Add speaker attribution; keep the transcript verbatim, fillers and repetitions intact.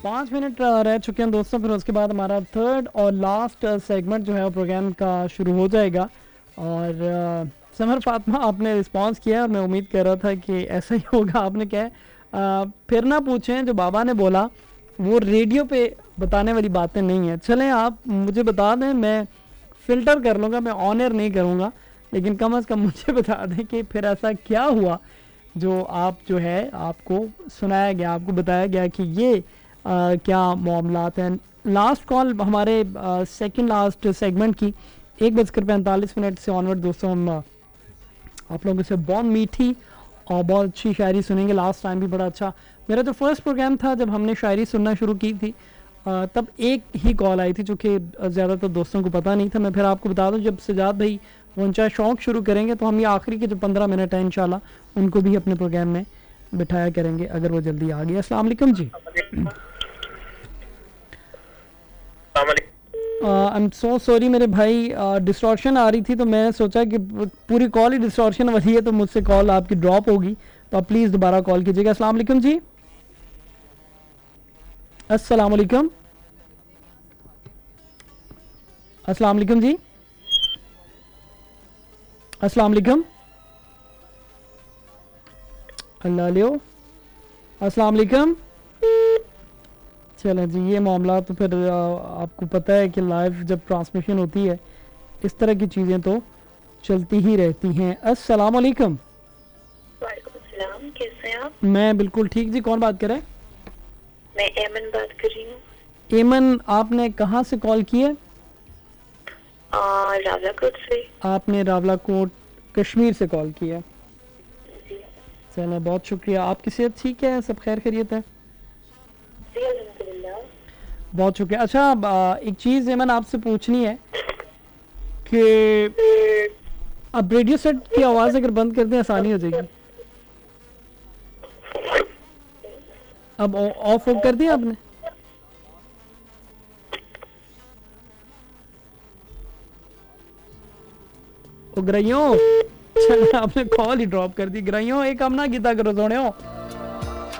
Speaker 1: पाँच मिनट अ, रह चुके हैं दोस्तों, फिर उसके बाद हमारा थर्ड और लास्ट सेगमेंट जो है वो प्रोग्राम का शुरू हो जाएगा। और अ, समर फातिमा आपने रिस्पांस किया और मैं उम्मीद कर रहा था कि ऐसा ही होगा। आपने क्या है, अ, फिर ना पूछें, जो बाबा ने बोला वो रेडियो पे बताने वाली बातें नहीं है। चलें आप मुझे बता दें, मैं फ़िल्टर कर लूँगा, मैं ऑन एयर नहीं करूँगा, लेकिन कम अज़ कम मुझे बता दें कि फिर ऐसा क्या हुआ जो आप जो है आपको सुनाया गया, आपको बताया गया कि ये आ, क्या मामलात हैं। लास्ट कॉल हमारे सेकंड लास्ट सेगमेंट की एक बजकर पैंतालीस मिनट से ऑनवर्ड दोस्तों हम आ, आप लोगों से बहुत मीठी और बहुत अच्छी शायरी सुनेंगे। लास्ट टाइम भी बड़ा अच्छा मेरा जो फर्स्ट प्रोग्राम था, जब हमने शायरी सुनना शुरू की थी आ, तब एक ही कॉल आई थी, जो कि ज़्यादातर दोस्तों को पता नहीं था। मैं फिर आपको बता दूं, जब सजाद भाई वंचा शौक शुरू करेंगे तो हम ये आखिरी के जो पंद्रह मिनट हैं इंशाल्लाह उनको भी अपने प्रोग्राम में बिठाया करेंगे, अगर वो जल्दी आ गए। अस्सलाम वालेकुम जी। आई एम सो सॉरी मेरे भाई, डिस्टॉर्शन आ रही थी तो मैं सोचा कि पूरी कॉल ही डिस्टॉर्शन वाली है, तो मुझसे कॉल आपकी ड्रॉप होगी, तो आप प्लीज़ दोबारा कॉल कीजिएगा। अस्सलाम वालेकुम जी। अस्सलाम वालेकुम। अस्सलाम वालेकुम जी। अस्सलाम वालेकुम। अल्लाह लियो। अस्सलाम वालेकुम। चलें जी, ये मामला तो फिर आ, आपको पता है कि लाइव जब ट्रांसमिशन होती है इस तरह की चीज़ें तो चलती ही रहती हैं। अस्सलाम वालेकुम।
Speaker 2: वालेकुम सलाम, कैसे हैं आप?
Speaker 1: मैं बिल्कुल ठीक जी। कौन बात कर रहे हैं?
Speaker 2: मैं एमन बात कर रही हूँ।
Speaker 1: एमन, आपने कहाँ से कॉल की है?
Speaker 2: रावलाकोट से।
Speaker 1: आपने रावलाकोट कश्मीर से कॉल की है।
Speaker 2: जी
Speaker 1: चलो बहुत शुक्रिया। आपकी सेहत ठीक है? सब खैर खैरियत है?
Speaker 2: जी अल्हम्दुलिल्लाह।
Speaker 1: बहुत शुक्रिया। अच्छा, आ, एक चीज़ एमन आपसे पूछनी है कि अब रेडियो सेट की आवाज़ अगर बंद कर दें आसानी हो जाएगी। अब ऑफ ऑफ कर दिया आपने? ओ ग्राइयों, चल आपने कॉल ही ड्रॉप कर दी। ग्राइयों एक काम ना कीता करो सोने हो।